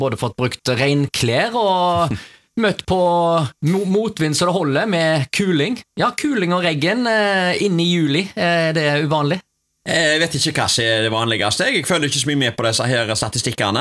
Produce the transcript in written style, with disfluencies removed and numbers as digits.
både fått brukt regnklær og møtt på motvind så det holder med kuling. Ja, kuling og regn inn i juli, det uvanlig. Jeg vet ikke hva som det vanligste. Jeg følger ikke så mye med på disse her statistikkerne,